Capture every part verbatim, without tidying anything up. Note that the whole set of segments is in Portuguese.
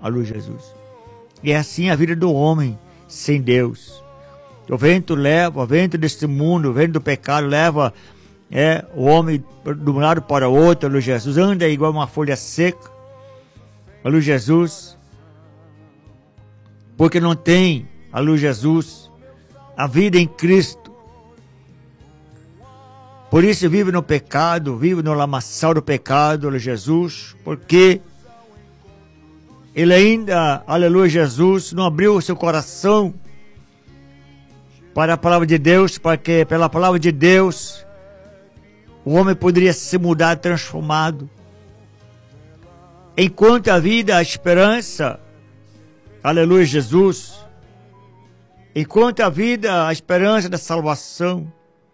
a luz de Jesus. E é assim a vida do homem sem Deus. O vento leva, o vento deste mundo, o vento do pecado leva é, o homem de um lado para o outro, a luz de Jesus. Anda igual uma folha seca, a luz de Jesus. Porque não tem a luz de Jesus, a vida em Cristo. Por isso vive no pecado, vive no lamaçal do pecado, a luz de Jesus, porque ele ainda, aleluia, Jesus, não abriu o seu coração para a palavra de Deus, para que pela palavra de Deus o homem poderia se mudar, transformado. Enquanto a vida, a esperança, aleluia, Jesus, enquanto a vida, a esperança da salvação,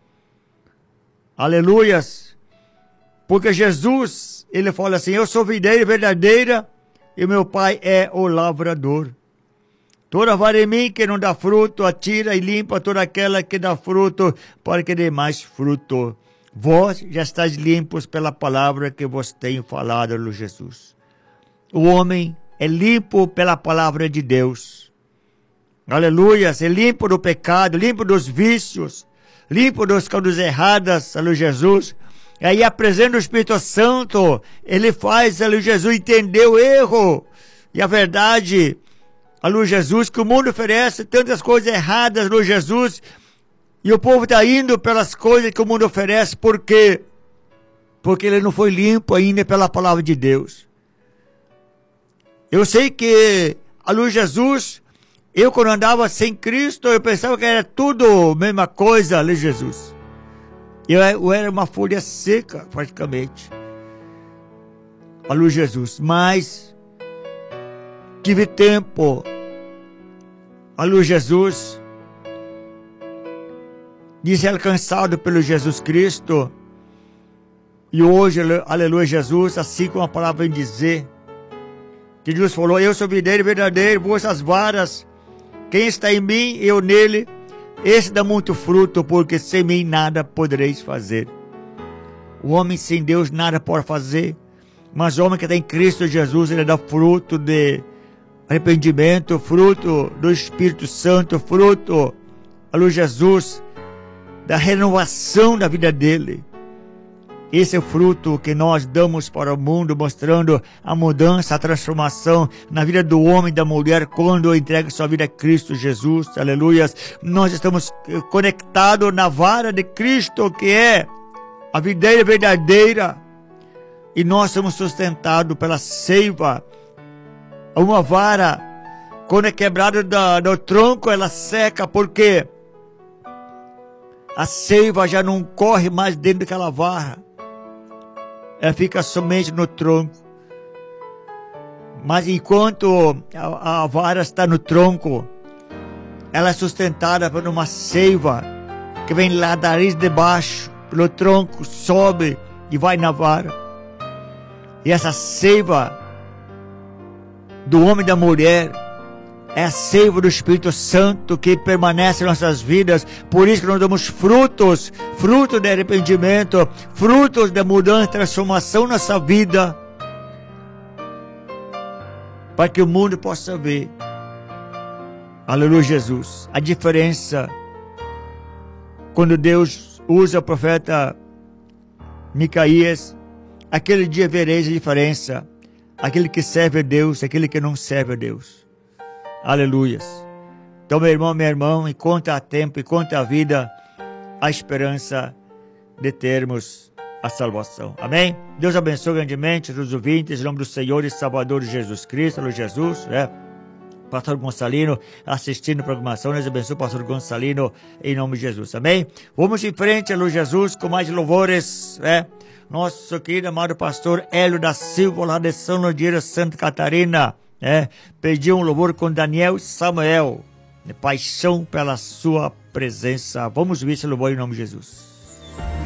aleluias, porque Jesus, ele fala assim, eu sou videira verdadeira e meu pai é o lavrador. Toda vara em mim que não dá fruto, atira e limpa toda aquela que dá fruto, para que dê mais fruto. Vós já estáis limpos pela palavra que vos tenho falado, Lord Jesus. O homem é limpo pela palavra de Deus. Aleluia, é limpo do pecado, limpo dos vícios, limpo dos caminhos errados, Lord Jesus. E aí apresenta o Espírito Santo, ele faz, Lord Jesus, entender o erro e a verdade, Lord Jesus, que o mundo oferece tantas coisas erradas, Lord Jesus, e o povo está indo pelas coisas que o mundo oferece, por quê? Porque ele não foi limpo ainda pela palavra de Deus. Eu sei que a luz de Jesus, eu quando andava sem Cristo, eu pensava que era tudo a mesma coisa, a luz de Jesus. Eu, eu era uma folha seca, praticamente, a luz de Jesus. Mas tive tempo, a luz de Jesus, de ser alcançado pelo Jesus Cristo. E hoje, aleluia, Jesus, assim como a palavra vem dizer, que Jesus falou, eu sou videiro verdadeiro, vossas varas, quem está em mim, eu nele, esse dá muito fruto, porque sem mim nada podereis fazer. O homem sem Deus nada pode fazer, mas o homem que está em Cristo Jesus, ele dá fruto de arrependimento, fruto do Espírito Santo, fruto, aleluia, Jesus, da renovação da vida dele. Esse é o fruto que nós damos para o mundo, mostrando a mudança, a transformação na vida do homem e da mulher, quando entrega sua vida a Cristo Jesus, aleluia. Nós estamos conectados na vara de Cristo, que é a videira verdadeira, e nós somos sustentados pela seiva. Uma vara, quando é quebrada do, do tronco, ela seca, porque a seiva já não corre mais dentro daquela vara, ela fica somente no tronco. Mas enquanto a, a vara está no tronco, ela é sustentada por uma seiva que vem lá da raiz de baixo, pelo tronco, sobe e vai na vara. E essa seiva do homem e da mulher é a seiva do Espírito Santo que permanece em nossas vidas. Por isso que nós damos frutos, frutos de arrependimento, frutos de mudança, transformação na nossa vida, para que o mundo possa ver, aleluia, Jesus, a diferença quando Deus usa o profeta Micaías. Aquele dia vereis a diferença, aquele que serve a Deus, aquele que não serve a Deus. Aleluias. Então, meu irmão, minha irmã, enquanto há tempo, enquanto há vida, a esperança de termos a salvação. Amém? Deus abençoe grandemente os ouvintes, em nome do Senhor e Salvador Jesus Cristo, Lord Jesus, né? Pastor Gonçalino assistindo a programação, Deus abençoe o pastor Gonçalino, em nome de Jesus. Amém? Vamos em frente, Lord Jesus, com mais louvores, né? Nosso querido amado pastor Hélio da Silva, lá de São Lodieiro, Santa Catarina, É, pediu um louvor com Daniel e Samuel, de paixão pela sua presença. Vamos ver esse louvor em nome de Jesus.